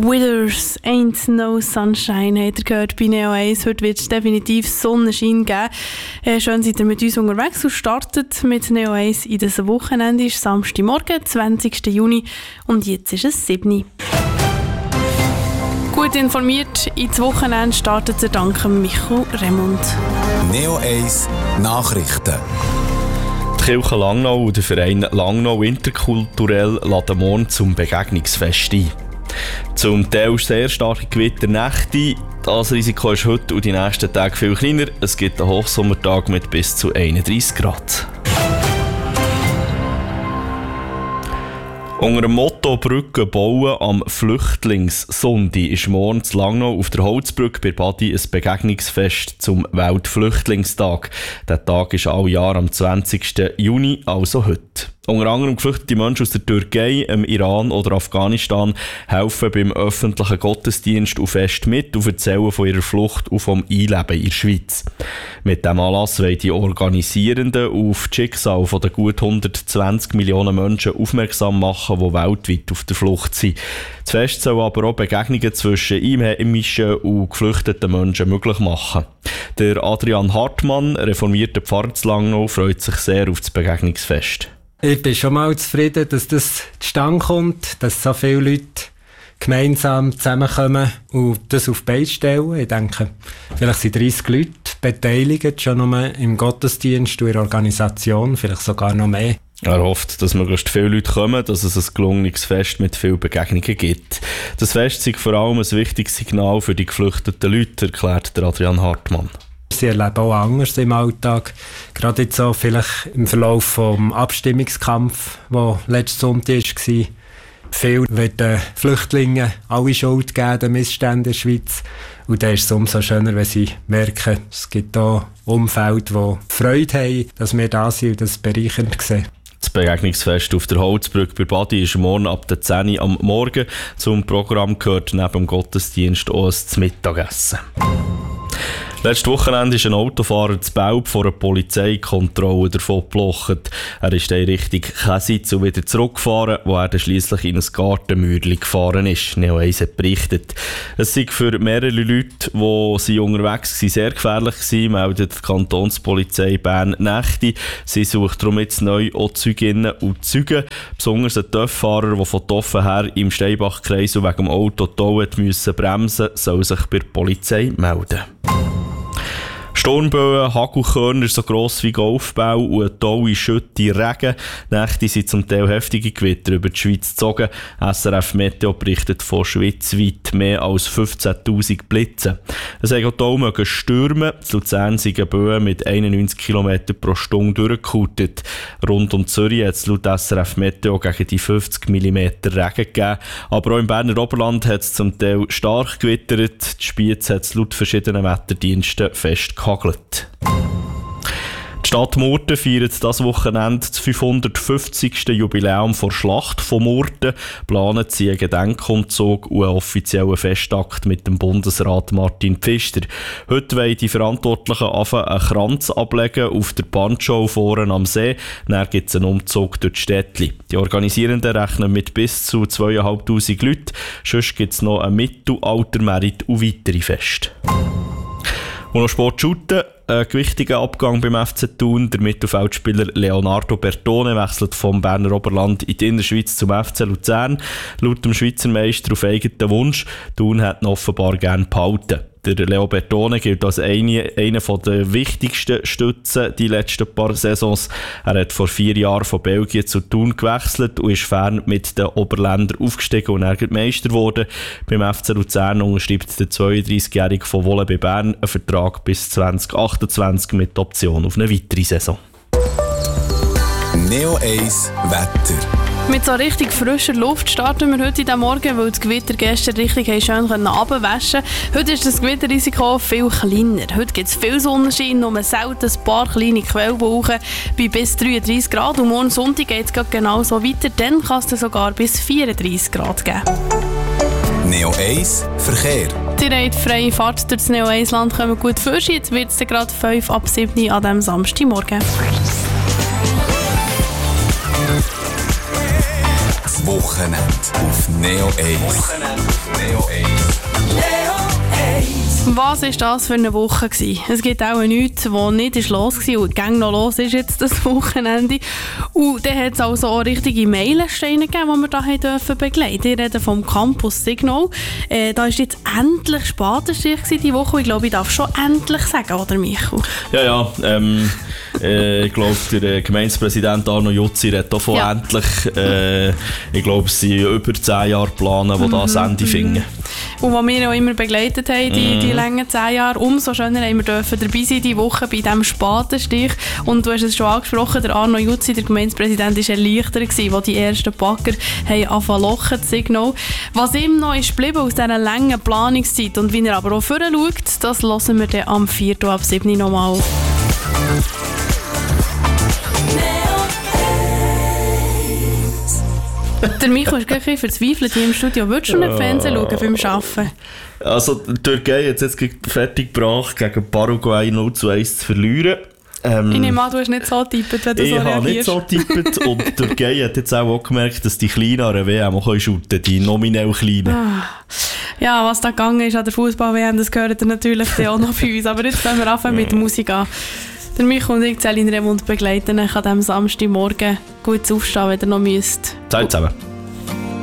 Withers, Ain't No Sunshine, habt ihr gehört bei Neo 1. Heute wird es definitiv Sonnenschein geben. Schön seid ihr mit uns unterwegs und startet mit Neo 1 in diesem Wochenende. Es ist Samstagmorgen, 20. Juni und jetzt ist es 7. Gut informiert ins Wochenende startet ihr dank Michael Remund. Neo 1 Nachrichten. Die Kirche Langnau und der Verein Langnau Interkulturell laden morgen zum Begegnungsfest ein. Zum Teil sehr starke Gewitternächte. Das Risiko ist heute und die nächsten Tage viel kleiner. Es gibt einen Hochsommertag mit bis zu 31 Grad. Unter dem Motto «Brücken bauen» am Flüchtlingssonntag ist morgen in Langnau auf der Holzbrücke bei Badi ein Begegnungsfest zum Weltflüchtlingstag. Der Tag ist alle Jahr am 20. Juni, also heute. Unter anderem geflüchtete Menschen aus der Türkei, dem Iran oder Afghanistan helfen beim öffentlichen Gottesdienst und Fest mit und erzählen von ihrer Flucht und vom Einleben in der Schweiz. Mit diesem Anlass wollen die Organisierenden auf das Schicksal der gut 120 Millionen Menschen aufmerksam machen, die weltweit auf der Flucht sind. Das Fest soll aber auch Begegnungen zwischen Einheimischen und geflüchteten Menschen möglich machen. Der Adrian Hartmann, reformierter Pfarrer zu Langnau, freut sich sehr auf das Begegnungsfest. Ich bin schon mal zufrieden, dass das zustande kommt, dass so viele Leute gemeinsam zusammenkommen und das auf die Beine stellen. Ich denke, vielleicht sind 30 Leute beteiligt, schon nur im Gottesdienst und in der Organisation, vielleicht sogar noch mehr. Er hofft, dass möglichst viele Leute kommen, dass es ein gelungenes Fest mit vielen Begegnungen gibt. Das Fest ist vor allem ein wichtiges Signal für die geflüchteten Leute, erklärt der Adrian Hartmann. Sie erleben auch anders im Alltag. Gerade jetzt so vielleicht im Verlauf des Abstimmungskampfs, der letzten Sonntag war. Viele wollen den Flüchtlingen alle Schuld geben, den Missständen in der Schweiz. Und dann ist es umso schöner, wenn sie merken, es gibt auch Umfelder, die Freude haben, dass wir da sind und das bereichernd sehen. Das Begegnungsfest auf der Holzbrücke bei Badi ist morgen ab der 10 Uhr am Morgen. Zum Programm gehört neben dem Gottesdienst auch ein Mittagessen. Letztes Wochenende ist ein Autofahrer zu Belp vor einer Polizeikontrolle davongeblocht. Er ist dann Richtung Käsitz und wieder zurückgefahren, wo er dann schliesslich in ein Gartenmürli gefahren ist. Neo 1 hat berichtet. Es sei für mehrere Leute, die unterwegs waren, sehr gefährlich gewesen, meldet die Kantonspolizei Bern Nächte. Sie sucht darum jetzt neu auch Zeuginnen und Zeugen. Besonders ein TÜV-Fahrer, der von Toffen her im Steinbach-Kreis wegen dem Auto bremsen musste, soll sich bei der Polizei melden. Sturmböen, Hagelkörner so gross wie Golfbälle und eine tolle Schütte Regen. Nächte sind zum Teil heftige Gewitter über die Schweiz gezogen. SRF Meteo berichtet von schweizweit mehr als 15'000 Blitzen. Es haben auch toll stürmen. In Luzern sind Böen mit 91 km pro Stunde durchgekautet. Rund um Zürich hat es laut SRF Meteo gegen die 50 mm Regen gegeben. Aber auch im Berner Oberland hat es zum Teil stark gewittert. Die Spiez hat es laut verschiedenen Wetterdiensten festgehalten. Die Stadt Murten feiert dieses Wochenende das 550. Jubiläum der Schlacht von Murten. Planen sie einen Gedenkumzug und einen offiziellen Festakt mit dem Bundesrat Martin Pfister. Heute wollen die Verantwortlichen anfangen, einen Kranz ablegen auf der Bandschau vorne am See. Dann gibt es einen Umzug durch die Städtli. Die Organisierenden rechnen mit bis zu 2500 Leuten. Sonst gibt es noch einen Mittelalter-Merit und weitere Feste. Und noch Sport shooten. Ein gewichtiger Abgang beim FC Thun. Der Mittelfeldspieler Leonardo Bertone wechselt vom Berner Oberland in die Innerschweiz zum FC Luzern. Laut dem Schweizer Meister auf eigenen Wunsch. Thun hat ihn offenbar gerne behalten. Der Leo Bertone gilt als einer der wichtigsten Stützen die letzten paar Saisons. Er hat vor 4 Jahren von Belgien zu Thun gewechselt und ist fern mit den Oberländern aufgestiegen und er Meister geworden. Beim FC Luzern unterschreibt der 32-Jährige von Wolle bei Bern einen Vertrag bis 2028 mit Option auf eine weitere Saison. Neo 1 Wetter. Mit so richtig frischer Luft starten wir heute in den Morgen, weil das Gewitter gestern richtig schön runterwaschen konnte. Heute ist das Gewitterrisiko viel kleiner. Heute gibt es viel Sonnenschein, nur selten ein paar kleine Quellwolken bei bis 33 Grad. Und morgen Sonntag geht es genau so weiter, dann kann es sogar bis 34 Grad geben. Neo 1 Verkehr. Die freie Fahrt durch das Neo 1 Land kommen gut für. Jetzt wird es gerade 5 ab 7 an diesem Samstagmorgen. Wochenende auf Neo 1. Was war das für eine Woche gewesen? Es gibt auch nichts, was nicht los war und gang noch los ist jetzt das Wochenende. Und dann hat es also auch richtige Meilensteine gegeben, die wir hier dürfen begleiten. Ich rede vom Campus Signal. Da war jetzt endlich Spatenstich diese Woche. Ich glaube, ich darf schon endlich sagen, oder Michael? Ja. Ich glaube, der Gemeindepräsident Arno Jutzi redet auch von endlich. Ich glaube, es sind über 10 Jahre planen, die das Ende finden. Und was wir auch immer begleitet haben, die langen 10 Jahre, umso schöner haben wir dürfen dabei sein diese Woche bei diesem Spatenstich. Und du hast es schon angesprochen, der Arno Jutzi, der Gemeindepräsident, war erleichtert gewesen, als die ersten Bagger angefangen lochen, das Signal. Was ihm noch ist geblieben aus dieser langen Planungszeit und wie er aber auch vorher schaut, das hören wir dann am 4. ab 7. nochmal. Der Michael ist gleich verzweifelt hier im Studio. Würdest du nicht Fernsehen schauen beim Arbeiten? Also, die Türkei hat es jetzt fertig gebracht, gegen Paraguay 0-1 zu verlieren. Ich nehme an, du hast nicht so getippt, wenn du so reagierst. Ich habe nicht so getippt und die Türkei hat jetzt auch gemerkt, dass die Kleinen an der WM auch shooten können, die nominell Kleinen. Ja, was da gegangen ist an der Fußball-WM, das gehört natürlich auch noch bei uns. Aber jetzt fangen wir an mit der Musik an. Der Michael und ich, Céline Remund, begleiten euch an diesem Samstagmorgen. Gut aufstehen, wenn ihr noch müsst. Zeit zusammen.